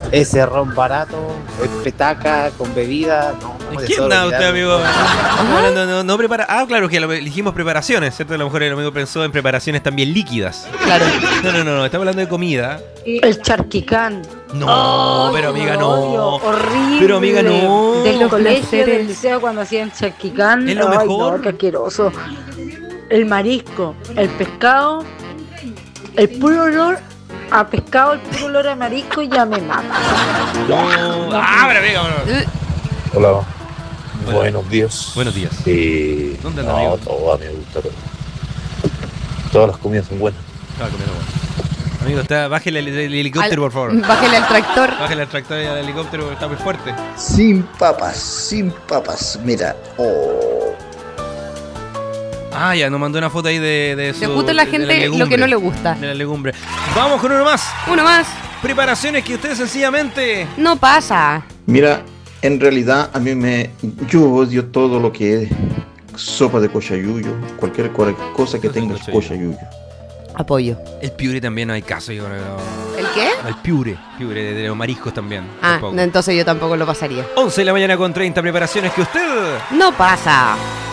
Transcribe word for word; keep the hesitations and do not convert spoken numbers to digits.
ese ron barato, es petaca con bebida, no. de ¿Quién solo da usted, olvidarme. amigo? Estamos hablando, no, no prepara. Ah, claro, que lo- dijimos preparaciones, ¿cierto? A lo mejor el amigo pensó en preparaciones también líquidas. Claro. No, no, no, no, estamos hablando de comida. El charquicán. No, Ay, pero amiga, lo odio, no. horrible. Pero amiga, no. Del Los colegio, placeres. del liceo, cuando hacían charquicán. Es lo Ay, mejor. no, qué asqueroso. El marisco, el pescado, el puro olor a pescado, el puro olor a marisco ya me mata. No. Ah, pero amiga, bueno. Eh, Hola, Hola. buenos días. Buenos días. Eh, ¿Dónde anda, no, amigo? todo me gusta. Pero todas las comidas son buenas. Ah, comiendo, bueno. Amigo, está, bájele el, el helicóptero, al- por favor. Bájele al tractor. Bájele el tractor y al helicóptero, está muy fuerte. Sin papas, sin papas. Mira, oh. Ah, ya, nos mandó una foto ahí de, de su... Le gusta a la de gente lo legumbre, que no le gusta. De la legumbre. Vamos con uno más. Uno más. Preparaciones que usted sencillamente... No pasa. Mira, en realidad a mí me. Yo odio todo lo que es sopa de cochayuyo. Cualquier co- cosa que Sopa de tenga cochayuyo. cochayuyo. Apoyo. El piure también no hay caso, yo creo. ¿El qué? El piure, piure de, de los mariscos también. Ah, tampoco. no, entonces yo tampoco lo pasaría. once de la mañana con treinta preparaciones que usted... No pasa.